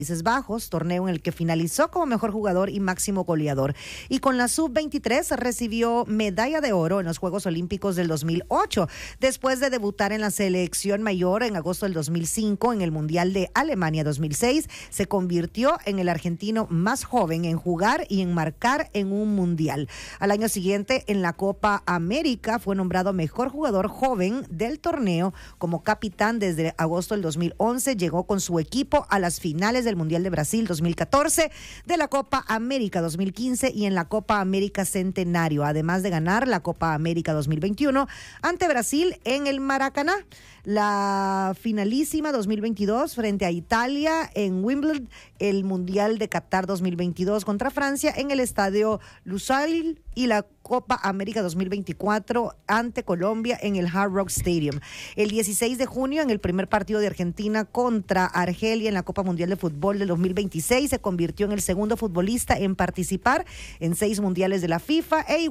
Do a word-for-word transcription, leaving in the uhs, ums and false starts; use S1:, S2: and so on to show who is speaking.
S1: Países Bajos, torneo en el que finalizó como mejor jugador y máximo goleador. Y con la sub veintitrés recibió medalla de oro en los Juegos Olímpicos del dos mil ocho, después de debutar en la selección mayor en agosto del dos mil cinco en el Mundial de Alemania dos mil seis. Se convirtió en el argentino más joven en jugar y en marcar en un mundial. Al año siguiente, en la Copa América, fue nombrado mejor jugador joven del torneo. Como capitán desde agosto del dos mil once, llegó con su equipo a las finales del Mundial de Brasil dos mil catorce, de la Copa América dos mil quince y en la Copa América Centenario, además de ganar la Copa América dos mil veintiuno ante Brasil en el Maracaná, la finalísima dos mil veintidós frente a Italia en Wimbledon, el Mundial de Qatar dos mil veintidós contra Francia en el Estadio Lusail y la Copa América dos mil veinticuatro ante Colombia en el Hard Rock Stadium. El dieciséis de junio, en el primer partido de Argentina contra Argelia en la Copa Mundial de Fútbol del dos mil veintiséis, se convirtió en el segundo futbolista en participar en seis mundiales de la FIFA e